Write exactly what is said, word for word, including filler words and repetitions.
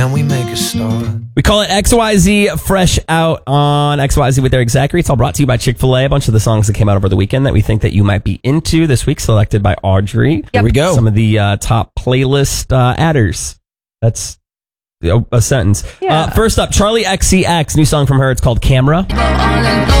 And we make a start. We call it X Y Z Fresh Out on X Y Z with Eric Zachary. It's all brought to you by Chick-fil-A. A bunch of the songs that came out over the weekend that we think that you might be into this week, selected by Audrey. Yep. Here we go. Some of the uh, top playlist uh, adders. That's a, a sentence. Yeah. Uh, first up, Charlie X C X, new song from her. It's called Camera. All in